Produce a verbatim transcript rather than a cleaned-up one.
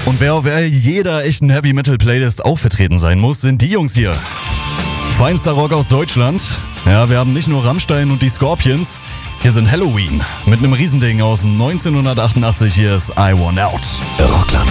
Und wer auf jeder echten Heavy-Metal-Playlist auch vertreten sein muss, sind die Jungs hier. Feinster Rock aus Deutschland. Ja, wir haben nicht nur Rammstein und die Scorpions. Hier sind Halloween mit einem Riesending aus neunzehnhundertachtundachtzig. Hier ist I Want Out. Rockland